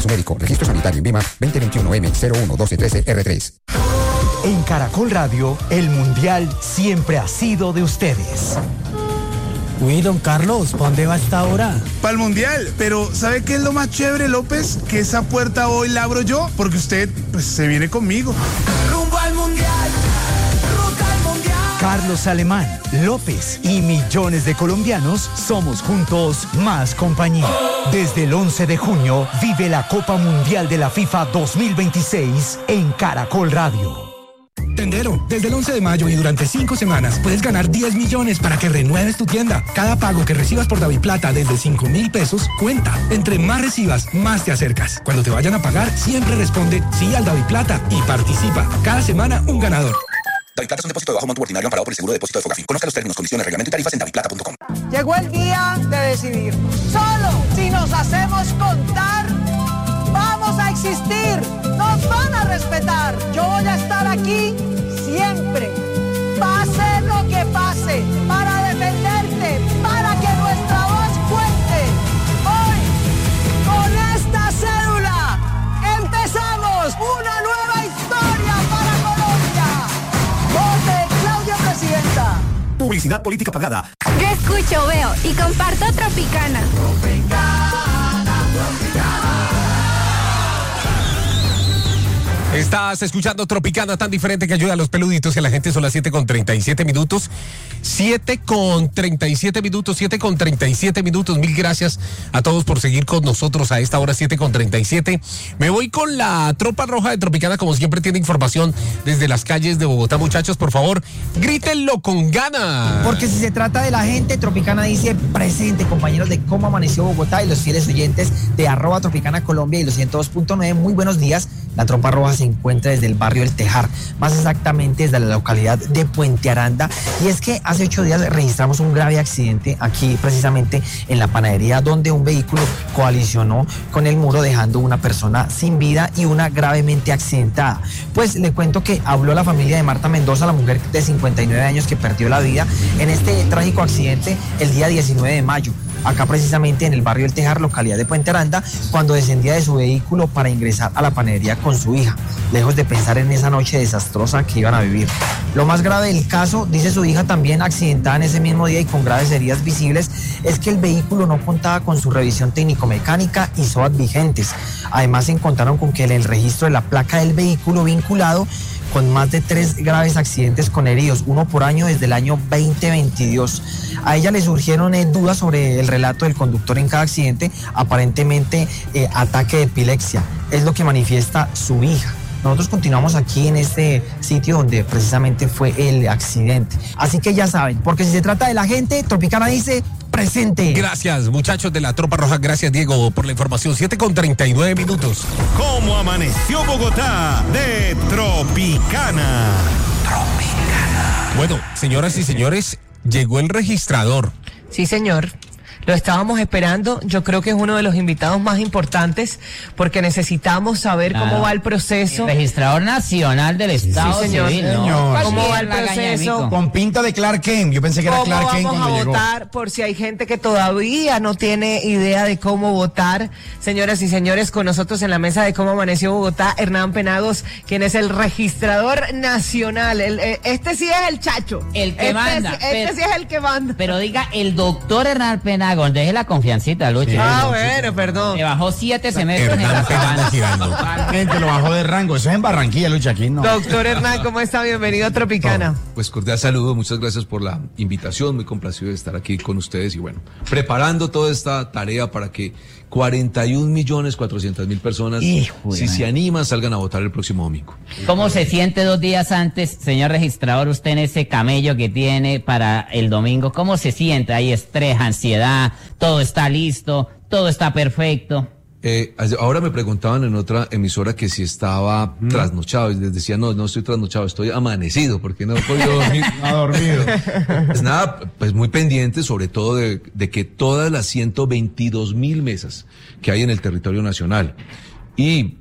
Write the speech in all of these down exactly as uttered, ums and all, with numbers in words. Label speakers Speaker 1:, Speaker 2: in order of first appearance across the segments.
Speaker 1: médico. Registro sanitario en Vima veinte veintiuno M cero uno doce trece R tres.
Speaker 2: En Caracol Radio, el Mundial siempre ha sido de ustedes.
Speaker 3: Uy, don Carlos, ¿para dónde va esta hora?
Speaker 4: Para el Mundial, pero ¿sabe qué es lo más chévere, López? Que esa puerta hoy la abro yo, porque usted, pues, se viene conmigo.
Speaker 5: Rumbo al Mundial, ruta al Mundial.
Speaker 2: Carlos Alemán, López y millones de colombianos somos juntos más compañía. Desde el once de junio, vive la Copa Mundial de la FIFA dos mil veintiséis en Caracol Radio.
Speaker 6: Tendero, desde el once de mayo y durante cinco semanas puedes ganar diez millones para que renueves tu tienda. Cada pago que recibas por DaviPlata desde cinco mil pesos cuenta. Entre más recibas, más te acercas. Cuando te vayan a pagar, siempre responde sí al DaviPlata y participa. Cada semana un ganador.
Speaker 7: DaviPlata es un depósito de bajo monto ordinario amparado por el seguro de depósito de Fogafín. Conozca los términos, condiciones, reglamento y tarifas en daviplata punto com.
Speaker 8: Llegó el día de decidir. Solo si nos hacemos contar, vamos a existir. Nos van a respetar. Yo voy a estar aquí siempre, pase lo que pase, para defenderte, para que nuestra voz cuente. Hoy, con esta cédula, empezamos una nueva historia para Colombia. Vote Claudia Presidenta.
Speaker 2: Publicidad política pagada.
Speaker 9: Yo escucho, veo y comparto Tropicana.
Speaker 5: Tropicana, Tropicana.
Speaker 10: Estás escuchando Tropicana, tan diferente que ayuda a los peluditos, que la gente. Son las siete con treinta y siete minutos. siete con treinta y siete minutos, siete con treinta y siete minutos. Mil gracias a todos por seguir con nosotros a esta hora, siete con treinta y siete. Me voy con la tropa roja de Tropicana, como siempre tiene información desde las calles de Bogotá. Muchachos, por favor, grítenlo con ganas.
Speaker 11: Porque si se trata de la gente, Tropicana dice presente, compañeros de Cómo Amaneció Bogotá y los fieles oyentes de arroba Tropicana Colombia y los ciento dos punto nueve. Muy buenos días. La tropa roja se encuentra desde el barrio El Tejar, más exactamente desde la localidad de Puente Aranda. Y es que hace ocho días registramos un grave accidente aquí precisamente en la panadería, donde un vehículo colisionó con el muro dejando una persona sin vida y una gravemente accidentada. Pues le cuento que habló la familia de Marta Mendoza, la mujer de cincuenta y nueve años que perdió la vida en este trágico accidente el día diecinueve de mayo. Acá precisamente en el barrio El Tejar, localidad de Puente Aranda, cuando descendía de su vehículo para ingresar a la panadería con su hija, lejos de pensar en esa noche desastrosa que iban a vivir. Lo más grave del caso, dice su hija, también accidentada en ese mismo día y con graves heridas visibles, es que el vehículo no contaba con su revisión técnico-mecánica y S O A T vigentes. Además se encontraron con que en el registro de la placa del vehículo vinculado con más de tres graves accidentes con heridos, uno por año desde el año veinte veintidós. A ella le surgieron eh, dudas sobre el relato del conductor en cada accidente, aparentemente eh, ataque de epilepsia, es lo que manifiesta su hija. Nosotros continuamos aquí en este sitio donde precisamente fue el accidente. Así que ya saben, porque si se trata de la gente, Tropicana dice presente.
Speaker 10: Gracias, muchachos de la tropa roja. Gracias, Diego, por la información. siete con treinta y nueve minutos.
Speaker 12: ¿Cómo amaneció Bogotá? De Tropicana.
Speaker 10: Tropicana. Bueno, señoras y señores, llegó el registrador.
Speaker 13: Sí, señor. Lo estábamos esperando. Yo creo que es uno de los invitados más importantes porque necesitamos saber claro. cómo va el proceso.
Speaker 14: El registrador nacional del Estado
Speaker 13: sí, señor.
Speaker 14: Civil, ¿no?
Speaker 13: Señor. ¿Cómo va el proceso?
Speaker 15: Con pinta de Clark Kent. Yo pensé que era Clark Kent cuando llegó.
Speaker 13: Vamos a votar por si hay gente que todavía no tiene idea de cómo votar. Señoras y señores, con nosotros en la mesa de Cómo Amaneció Bogotá, Hernán Penagos, quien es el registrador nacional. El, este sí es el chacho.
Speaker 14: El que
Speaker 13: este
Speaker 14: manda.
Speaker 13: Sí, este
Speaker 14: pero,
Speaker 13: sí es el que manda.
Speaker 14: Pero diga, el doctor Hernán Penagos. Deje la confiancita, Lucho.
Speaker 13: Sí, ah, bueno, perdón.
Speaker 14: Le bajó siete semestres en la
Speaker 15: sabana. Gente lo bajó de rango. Eso es en Barranquilla, Lucho, aquí no.
Speaker 13: Doctor Hernán, ¿cómo está? Bienvenido a Tropicana.
Speaker 16: Oh, pues cordial saludo, muchas gracias por la invitación. Muy complacido de estar aquí con ustedes y bueno, preparando toda esta tarea para que cuarenta y un millones cuatrocientas mil personas, Hijo si se animan, salgan a votar el próximo domingo.
Speaker 14: ¿Cómo se siente dos días antes, señor registrador, usted en ese camello que tiene para el domingo? ¿Cómo se siente? Hay estrés, ansiedad, todo está listo, todo está perfecto.
Speaker 16: Eh, ahora me preguntaban en otra emisora que si estaba mm. trasnochado y les decía, no, no estoy trasnochado, estoy amanecido porque no he podido dormir.
Speaker 15: No ha dormido.
Speaker 16: Pues nada, pues muy pendiente sobre todo de, de que todas las ciento veintidós mil mesas que hay en el territorio nacional y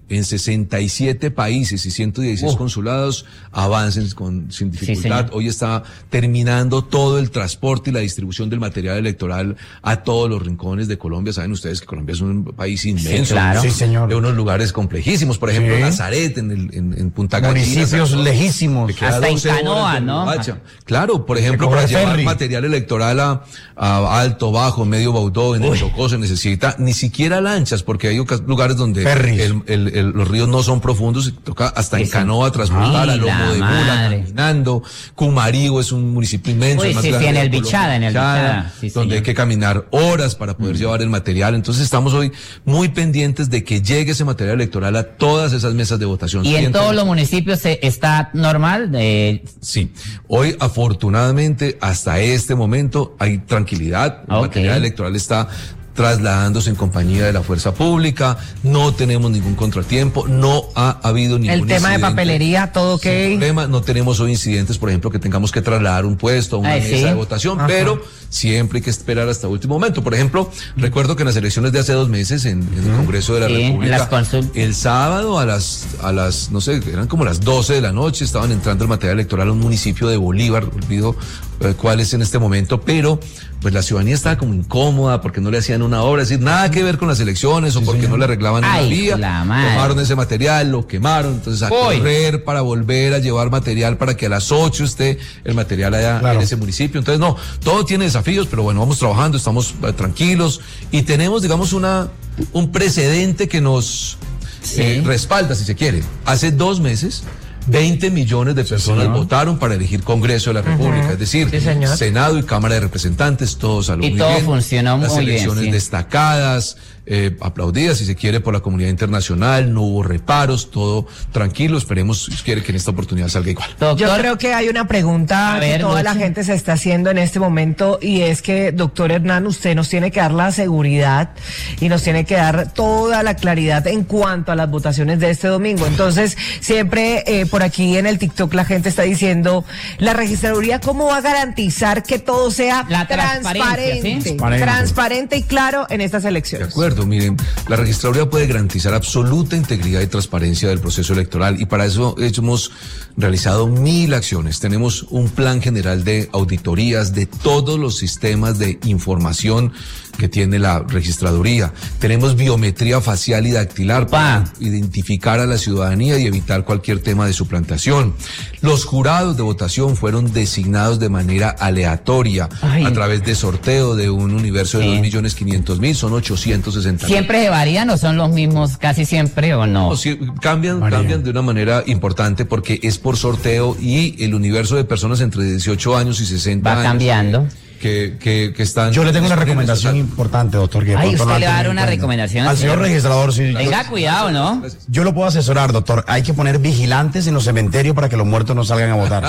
Speaker 16: en sesenta y siete países y ciento dieciséis uh. consulados avancen con, sin dificultad. Sí, hoy está terminando todo el transporte y la distribución del material electoral a todos los rincones de Colombia. Saben ustedes que Colombia es un país inmenso.
Speaker 15: Sí, claro. Sí, señor.
Speaker 16: De unos lugares complejísimos. Por ejemplo, sí. Nazaret, en, el, en, en Punta Gallina.
Speaker 15: Municipios lejísimos.
Speaker 14: Hasta en canoa, ¿no?
Speaker 16: Claro, por ejemplo, para llevar ferry. material electoral a, a alto, bajo, medio Baudó, en Uy. el Chocó se necesita ni siquiera lanchas, porque hay lugares donde el, el, el, los ríos no son profundos, y toca hasta en canoa transportar a lomo de mula, caminando. Cumarío es un municipio inmenso.
Speaker 14: Uy,
Speaker 16: el más
Speaker 14: sí,
Speaker 16: grande
Speaker 14: sí, en el
Speaker 16: de
Speaker 14: Bichada, en el Bichada. Sí,
Speaker 16: donde
Speaker 14: señor.
Speaker 16: hay que caminar horas para poder mm. llevar el material. Entonces estamos hoy muy pendientes de que llegue ese material electoral a todas esas mesas de votación.
Speaker 14: ¿Y en todos los municipios está normal? Eh...
Speaker 16: Sí. Hoy, afortunadamente, hasta este momento hay tranquilidad. El okay. material electoral está trasladándose en compañía de la fuerza pública, no tenemos ningún contratiempo, no ha habido ningún
Speaker 13: El tema incidente. de papelería, todo ok.
Speaker 16: Sin problema, no tenemos hoy incidentes, por ejemplo, que tengamos que trasladar un puesto a una Ay, mesa ¿sí? de votación, Ajá. pero siempre hay que esperar hasta último momento. Por ejemplo, recuerdo que en las elecciones de hace dos meses, en, en el Congreso de la
Speaker 14: sí,
Speaker 16: República, el sábado a las, a las, no sé, eran como las doce de la noche, estaban entrando el material electoral a un municipio de Bolívar, olvido eh, cuál es en este momento, pero pues la ciudadanía estaba como incómoda porque no le hacían una obra, es decir, nada que ver con las elecciones o sí, porque sí. no le arreglaban Ay, una vía, la tomaron ese material, lo quemaron, entonces a Uy. correr para volver a llevar material para que a las ocho esté el material allá claro. en ese municipio. Entonces no, todo tiene desafíos, pero bueno, vamos trabajando, estamos eh, tranquilos y tenemos, digamos, una un precedente que nos sí. eh, respalda, si se quiere. Hace dos meses veinte millones de personas sí, votaron para elegir Congreso de la República, uh-huh. es decir, sí, Senado y Cámara de Representantes, todos a lo
Speaker 14: y
Speaker 16: muy
Speaker 14: todo
Speaker 16: bien.
Speaker 14: funcionó
Speaker 16: Las
Speaker 14: muy
Speaker 16: elecciones
Speaker 14: bien, sí.
Speaker 16: destacadas, eh, aplaudidas, si se quiere, por la comunidad internacional, no hubo reparos, todo tranquilo, esperemos, si quiere, que en esta oportunidad salga igual.
Speaker 13: Doctor, yo creo que hay una pregunta a ver, que toda Lucho. la gente se está haciendo en este momento, y es que, doctor Hernán, usted nos tiene que dar la seguridad y nos tiene que dar toda la claridad en cuanto a las votaciones de este domingo. Entonces, siempre eh, por aquí en el TikTok la gente está diciendo, la registraduría, ¿cómo va a garantizar que todo sea
Speaker 14: la
Speaker 13: transparente, ¿sí? transparente y claro en estas elecciones?
Speaker 16: De acuerdo, miren, la registraduría puede garantizar absoluta integridad y transparencia del proceso electoral, y para eso hemos realizado mil acciones. Tenemos un plan general de auditorías de todos los sistemas de información que tiene la registraduría. Tenemos biometría facial y dactilar para pa. identificar a la ciudadanía y evitar cualquier tema de suplantación. Los jurados de votación fueron designados de manera aleatoria Ay. a través de sorteo de un universo de sí. dos millones quinientos mil, son ochocientos sesenta mil.
Speaker 14: ¿Siempre se varían o son los mismos casi siempre o no?
Speaker 16: no sí, cambian, cambian de una manera importante porque es por sorteo y el universo de personas entre dieciocho años y sesenta
Speaker 14: va
Speaker 16: años.
Speaker 14: Va cambiando.
Speaker 16: Que, que, que están...
Speaker 15: Yo le tengo una recomendación importante, doctor. Que
Speaker 14: Ay, usted le va a dar una recomendación.
Speaker 15: Al señor registrador, sí.
Speaker 14: Tenga yo, cuidado, ¿no?
Speaker 15: Yo lo puedo asesorar, doctor. Hay que poner vigilantes en los cementerios para que los muertos no salgan a votar.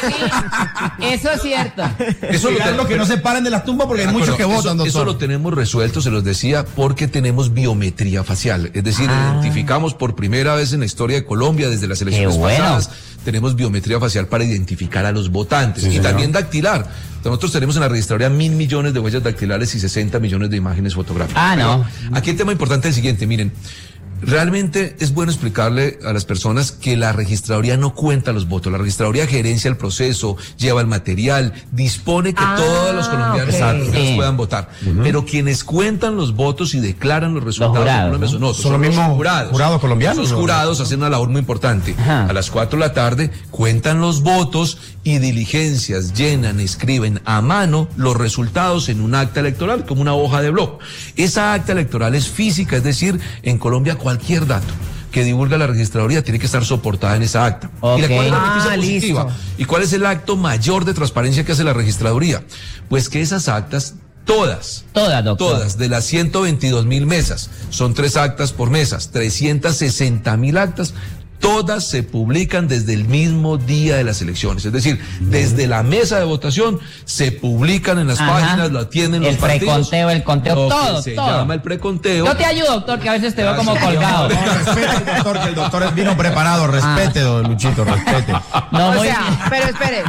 Speaker 14: Ah, sí. Eso es cierto.
Speaker 15: Eso lo tengo, que no se paren de las tumbas porque hay muchos que
Speaker 16: eso,
Speaker 15: votan, doctor.
Speaker 16: Eso lo tenemos resuelto, se los decía, porque tenemos biometría facial. Es decir, ah. identificamos por primera vez en la historia de Colombia, desde las elecciones
Speaker 14: Qué bueno.
Speaker 16: pasadas, tenemos biometría facial para identificar a los votantes. Sí, y señor. también dactilar. Nosotros tenemos en la registraduría mil millones de huellas dactilares y sesenta millones de imágenes fotográficas.
Speaker 14: Ah, no.
Speaker 16: Pero aquí el tema importante es el siguiente, miren. Realmente es bueno explicarle a las personas que la registraduría no cuenta los votos. La registraduría gerencia el proceso, lleva el material, dispone que ah, todos los colombianos okay. sí. puedan votar. Uh-huh. Pero quienes cuentan los votos y declaran los resultados
Speaker 14: los jurados,
Speaker 16: ¿no? son,
Speaker 15: ¿no?
Speaker 16: son,
Speaker 15: son los mismos
Speaker 16: jurados.
Speaker 15: jurados colombianos.
Speaker 16: Los jurados hacen una labor muy importante. Ajá. A las cuatro de la tarde cuentan los votos y diligencias, llenan, escriben a mano los resultados en un acta electoral, como una hoja de blog. Esa acta electoral es física, es decir, en Colombia cualquier dato que divulga la registraduría tiene que estar soportada en esa acta.
Speaker 14: Okay.
Speaker 16: ¿Y la cuál es la noticia
Speaker 13: ah,
Speaker 16: positiva?
Speaker 13: Listo.
Speaker 16: ¿Y cuál es el acto mayor de transparencia que hace la registraduría? Pues que esas actas, todas,
Speaker 14: todas, doctor.
Speaker 16: todas, de las ciento veintidós mil mesas, son tres actas por mesas, trescientas sesenta mil actas, todas se publican desde el mismo día de las elecciones. Es decir, desde la mesa de votación se publican en las Ajá. páginas, lo atienden los partidos.
Speaker 14: El preconteo, el conteo,
Speaker 16: lo
Speaker 14: todo,
Speaker 16: que se
Speaker 14: todo.
Speaker 16: llama el preconteo.
Speaker 14: Yo te ayudo, doctor, que a veces te veo como colgado.
Speaker 15: No, respete, doctor, que el doctor vino preparado. Respete, ah. don Luchito, respete.
Speaker 13: No, o sea, bien. pero espere.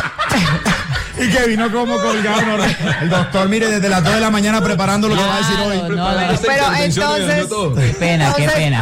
Speaker 15: Y que vino como colgado. El doctor, mire, desde las dos de la mañana preparando lo que va a decir hoy.
Speaker 13: No, no, pero entonces,
Speaker 14: qué pena, qué pena.
Speaker 13: No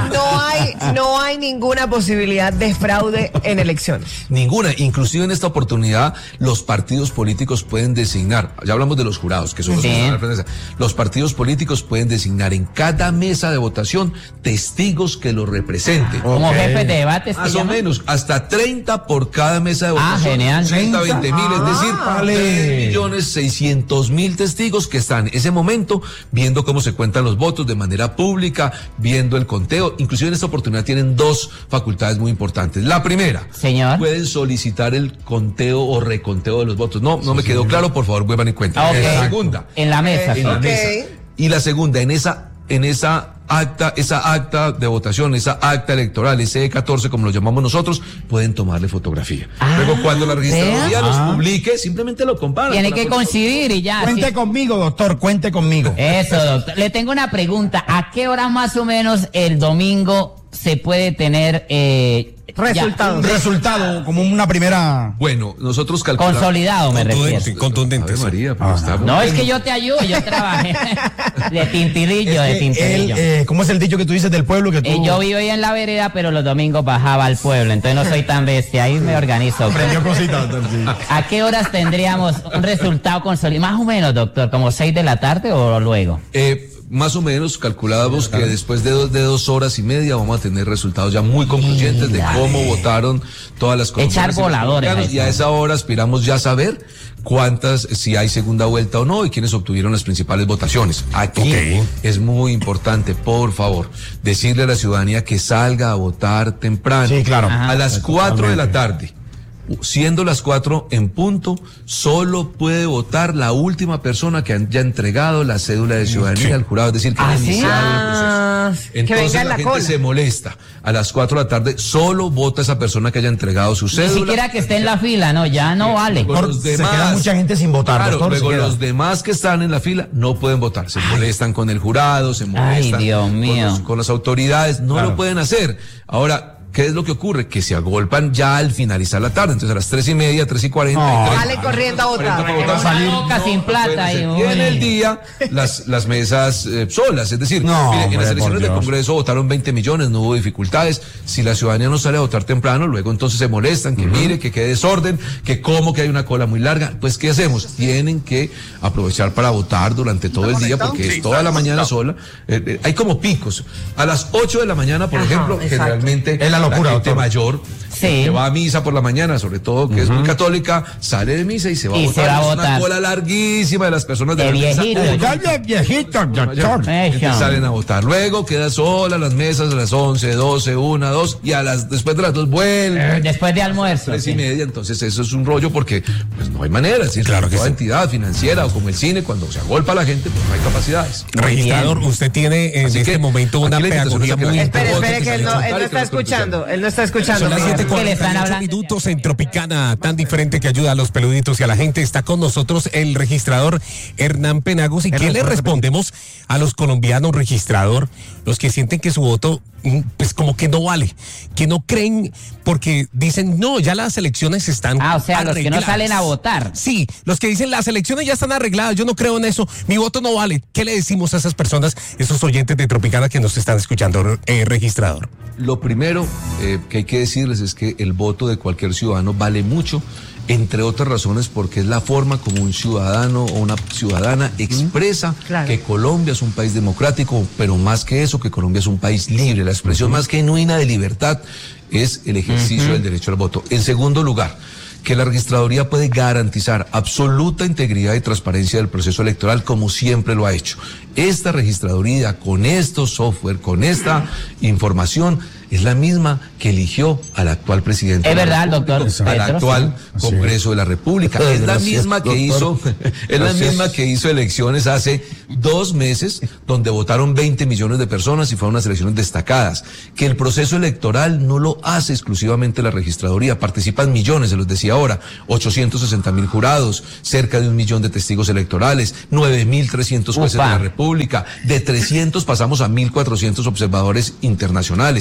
Speaker 13: hay, no hay ninguna posibilidad de fraude en elecciones.
Speaker 16: Ninguna, inclusive en esta oportunidad los partidos políticos pueden designar, ya hablamos de los jurados, que son los
Speaker 14: Sí.
Speaker 16: que van a la presidencia. Los partidos políticos pueden designar en cada mesa de votación testigos que los representen.
Speaker 14: Como jefes de debates.
Speaker 16: Más o menos, hasta treinta por cada mesa de
Speaker 14: Ah,
Speaker 16: votación.
Speaker 14: genial.
Speaker 16: treinta, veinte mil, es decir,
Speaker 15: vale.
Speaker 16: tres millones seiscientos mil testigos que están en ese momento viendo cómo se cuentan los votos de manera pública, viendo el conteo. Inclusive en esta oportunidad tienen dos facultades muy importantes. La primera,
Speaker 14: Señor.
Speaker 16: pueden solicitar el conteo o reconteo de los votos. No, no me quedó claro, por favor, vuelvan y cuenten.
Speaker 14: Ah, ok.
Speaker 16: La segunda.
Speaker 14: En la mesa.
Speaker 16: En la
Speaker 13: Ok.
Speaker 16: mesa. Y la segunda, en esa, en esa acta, esa acta de votación, esa acta electoral, ese E catorce, como lo llamamos nosotros, pueden tomarle fotografía.
Speaker 14: Ah,
Speaker 16: Luego, cuando la registraduría
Speaker 14: vea.
Speaker 16: los
Speaker 15: Ah.
Speaker 16: publique, simplemente lo comparan.
Speaker 14: Tiene
Speaker 16: con la
Speaker 14: que
Speaker 16: foto.
Speaker 14: coincidir y ya.
Speaker 15: Cuente
Speaker 14: sí.
Speaker 15: conmigo, doctor, cuente conmigo.
Speaker 14: Eso, doctor. Le tengo una pregunta. ¿A qué hora más o menos el domingo se puede tener eh,
Speaker 13: Resultados.
Speaker 15: Un resultado, como una primera...
Speaker 16: Bueno, nosotros calculamos.
Speaker 14: consolidado, me refiero?
Speaker 10: Contundente, contundente.
Speaker 16: Ave María, pero estamos-
Speaker 14: No, es que yo te ayudo, yo trabajé de tintirillo, de
Speaker 15: Es que él,
Speaker 14: tintirillo.
Speaker 15: eh, ¿cómo es el dicho que tú dices del pueblo que tú...
Speaker 14: Eh, yo vivo ahí en la vereda, pero los domingos bajaba al pueblo, entonces no soy tan bestia, ahí me organizo.
Speaker 15: Aprendió cositas, doctor, sí.
Speaker 14: ¿A qué horas tendríamos un resultado consolidado? Más o menos, doctor, como seis de la tarde o luego.
Speaker 16: Eh, más o menos calculábamos que después de dos, de dos horas y media vamos a tener resultados ya muy concluyentes de cómo votaron todas las colombianas y los
Speaker 14: voladores
Speaker 16: colombianos.
Speaker 14: ahí.
Speaker 16: Y a esa hora aspiramos ya a saber cuántas, si hay segunda vuelta o no, y quiénes obtuvieron las principales votaciones. Aquí
Speaker 10: Ok.
Speaker 16: es muy importante, por favor, decirle a la ciudadanía que salga a votar temprano.
Speaker 15: Sí, claro.
Speaker 14: Ajá.
Speaker 16: A las cuatro de la tarde. Siendo las cuatro en punto, solo puede votar la última persona que haya entregado la cédula de ciudadanía
Speaker 10: Sí.
Speaker 16: al jurado, es decir, que
Speaker 14: ¿Ah,
Speaker 16: haya
Speaker 14: sí?
Speaker 16: iniciado el
Speaker 13: Ah,
Speaker 16: proceso.
Speaker 13: que
Speaker 16: Entonces
Speaker 13: venga en
Speaker 16: la,
Speaker 13: la
Speaker 16: gente
Speaker 13: cola.
Speaker 16: se molesta. A las cuatro de la tarde solo vota esa persona que haya entregado su
Speaker 14: Ni
Speaker 16: cédula.
Speaker 14: siquiera que esté en la fila, no, ya no vale.
Speaker 16: Con los
Speaker 15: Se
Speaker 16: demás,
Speaker 15: queda mucha gente sin votar,
Speaker 16: Claro,
Speaker 15: doctor, se
Speaker 16: luego
Speaker 15: queda.
Speaker 16: los demás que están en la fila no pueden votar. Se molestan con el jurado, se molestan
Speaker 14: Dios
Speaker 16: con,
Speaker 14: mío.
Speaker 16: los- con las autoridades. No
Speaker 15: Claro.
Speaker 16: lo pueden hacer. Ahora, ¿qué es lo que ocurre? Que se agolpan ya al finalizar la tarde. Entonces a las tres y media, tres y cuarenta.
Speaker 15: No.
Speaker 16: y tres-
Speaker 13: Sale corriendo a votar.
Speaker 16: cuarenta para votar,
Speaker 14: Una
Speaker 16: salir.
Speaker 14: boca sin
Speaker 16: No,
Speaker 14: plata
Speaker 16: pueden hacer.
Speaker 14: y,
Speaker 16: Y en
Speaker 14: uy.
Speaker 16: el día, las, las mesas eh, solas. Es decir,
Speaker 15: No,
Speaker 16: mire, en
Speaker 15: hombre,
Speaker 16: las
Speaker 15: por
Speaker 16: elecciones del
Speaker 15: Dios.
Speaker 16: Congreso votaron veinte millones, no hubo dificultades. Si la ciudadanía no sale a votar temprano, luego entonces se molestan, que mire, que quede desorden, que como que hay una cola muy larga. Pues, ¿qué hacemos? Tienen que aprovechar para votar durante todo el día, porque es toda la mañana sola. Eh, eh, hay como picos. A las ocho de la mañana, por
Speaker 13: Ajá,
Speaker 16: ejemplo,
Speaker 13: exacto.
Speaker 16: generalmente
Speaker 15: Es la locura,
Speaker 16: gente
Speaker 15: doctor.
Speaker 16: mayor
Speaker 14: Sí.
Speaker 16: que va a misa por la mañana, sobre todo que es muy católica, sale de misa y se va
Speaker 14: Y
Speaker 16: a
Speaker 14: se
Speaker 16: votar.
Speaker 14: va a
Speaker 16: Es una
Speaker 14: votar.
Speaker 16: cola larguísima de las personas de,
Speaker 14: De
Speaker 16: la mesa.
Speaker 14: viejito.
Speaker 15: Oiga, bien viejito, doctor.
Speaker 16: Entonces
Speaker 14: Eso.
Speaker 16: salen a votar. Luego queda sola las mesas a las once, doce, una, dos, y a las después de las dos vuelven.
Speaker 14: Después de almuerzo.
Speaker 16: Tres y
Speaker 14: sí.
Speaker 16: media, entonces eso es un rollo porque pues no hay manera, si
Speaker 10: Claro que
Speaker 16: toda
Speaker 10: sí.
Speaker 16: entidad financiera o como el cine, cuando se agolpa la gente, pues no hay capacidades.
Speaker 10: Registrador, usted tiene en
Speaker 16: Así
Speaker 10: este
Speaker 16: que,
Speaker 10: momento una
Speaker 16: aquí la invitación
Speaker 10: pedagogía
Speaker 16: es a que
Speaker 10: muy
Speaker 16: la
Speaker 13: Espere,
Speaker 16: gente
Speaker 10: importante.
Speaker 13: espere, que él no, él no
Speaker 16: que
Speaker 13: está
Speaker 16: lo
Speaker 13: escuchando. Él no está escuchando.
Speaker 10: Son las
Speaker 13: Miguel.
Speaker 10: siete
Speaker 14: que le están
Speaker 10: cuarenta y ocho
Speaker 14: hablando.
Speaker 10: minutos en Tropicana, tan diferente que ayuda a los peluditos y a la gente. Está con nosotros el registrador Hernán Penagos. ¿Y qué le respondemos a los colombianos, registrador, los que sienten que su voto, mm, pues como que no vale, que no creen porque dicen, no, ya las elecciones están
Speaker 14: Ah, o sea, los que no
Speaker 10: arregladas"?
Speaker 14: salen a votar.
Speaker 10: Sí, los que dicen, las elecciones ya están arregladas, yo no creo en eso, mi voto no vale. ¿Qué le decimos a esas personas, esos oyentes de Tropicana que nos están escuchando, eh, registrador?
Speaker 16: Lo primero eh, que hay que decirles es que el voto de cualquier ciudadano vale mucho, entre otras razones porque es la forma como un ciudadano o una ciudadana expresa
Speaker 13: Claro.
Speaker 16: que Colombia es un país democrático, pero más que eso, que Colombia es un país libre. La expresión más genuina de libertad es el ejercicio del derecho al voto. En segundo lugar, que la registraduría puede garantizar absoluta integridad y transparencia del proceso electoral como siempre lo ha hecho. Esta registraduría, con estos software, con esta información, es la misma que eligió al actual presidente.
Speaker 14: Es
Speaker 16: de la
Speaker 14: verdad,
Speaker 16: República,
Speaker 14: doctor
Speaker 16: Al
Speaker 14: Petro,
Speaker 16: actual
Speaker 15: sí.
Speaker 16: Congreso de la República. Es la
Speaker 15: Gracias,
Speaker 16: misma que hizo,
Speaker 15: doctor.
Speaker 16: es la
Speaker 15: Gracias.
Speaker 16: misma que hizo elecciones hace dos meses, donde votaron veinte millones de personas y fueron unas elecciones destacadas. Que el proceso electoral no lo hace exclusivamente la registraduría, participan millones, se los decía ahora, ochocientos sesenta mil jurados, cerca de un millón de testigos electorales, nueve mil trescientos jueces
Speaker 14: Upa.
Speaker 16: de la República, de trescientos pasamos a mil cuatrocientos observadores internacionales.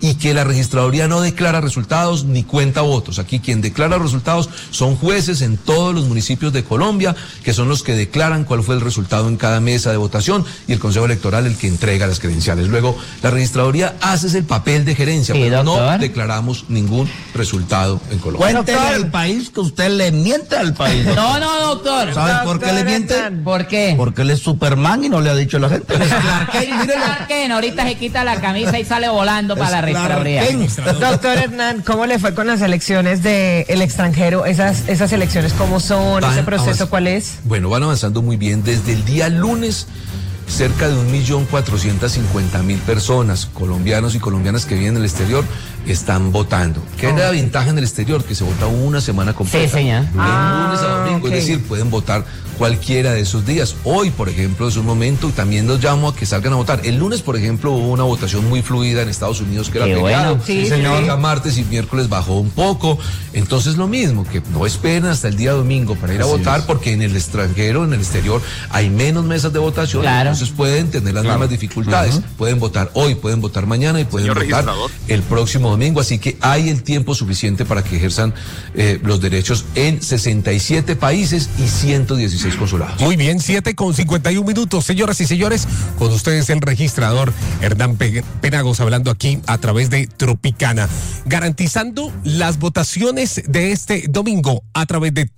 Speaker 16: y que la registraduría no declara resultados ni cuenta votos. Aquí quien declara resultados son jueces en todos los municipios de Colombia, que son los que declaran cuál fue el resultado en cada mesa de votación, y el Consejo Electoral el que entrega las credenciales. Luego, la registraduría hace el papel de gerencia,
Speaker 14: Sí,
Speaker 16: pero
Speaker 14: doctor.
Speaker 16: no declaramos ningún resultado en Colombia.
Speaker 17: Cuéntele al país que usted le miente al país.
Speaker 14: No, no, doctor.
Speaker 17: ¿Sabe por qué le miente?
Speaker 14: ¿Por qué?
Speaker 17: Porque él es Superman y no le ha dicho a la gente. Es Clark Kent, mírelo.
Speaker 14: Clark Kent, ahorita se quita la camisa y sale volando para la registraduría.
Speaker 13: Doctor Hernán, ¿cómo le fue con las elecciones del extranjero? Esas, esas elecciones, ¿cómo son?
Speaker 16: Van
Speaker 13: ¿Ese proceso
Speaker 16: avanz-
Speaker 13: cuál es?
Speaker 16: Bueno, van avanzando muy bien. Desde el día lunes, cerca de un millón cuatrocientas cincuenta mil personas, colombianos y colombianas que viven en el exterior, están votando. ¿Qué es la ventaja en el exterior? Que se vota una semana completa.
Speaker 14: Sí, señor.
Speaker 16: De
Speaker 13: Ah,
Speaker 16: lunes a domingo,
Speaker 13: ok.
Speaker 16: es decir, pueden votar cualquiera de esos días. Hoy, por ejemplo, es un momento y también los llamo a que salgan a votar. El lunes, por ejemplo, hubo una votación muy fluida en Estados Unidos que era
Speaker 14: Qué
Speaker 16: pegado.
Speaker 14: bueno.
Speaker 13: Sí,
Speaker 16: Sí,
Speaker 13: señor.
Speaker 16: señor. Martes y miércoles bajó un poco. Entonces, lo mismo, que no esperen hasta el día domingo para ir a
Speaker 15: Así
Speaker 16: votar,
Speaker 15: es.
Speaker 16: porque en el extranjero, en el exterior, hay menos mesas de votación.
Speaker 14: Claro.
Speaker 16: Entonces pueden tener las mismas dificultades. Pueden votar hoy, pueden votar mañana y pueden
Speaker 7: Señor
Speaker 16: votar
Speaker 7: registrador.
Speaker 16: el próximo domingo. Así que hay el tiempo suficiente para que ejerzan eh, los derechos en sesenta y siete países y ciento dieciséis consulados.
Speaker 10: Muy bien, siete con cincuenta y un minutos. Señoras y señores, con ustedes el registrador Hernán Pe- Penagos hablando aquí a través de Tropicana, garantizando las votaciones de este domingo a través de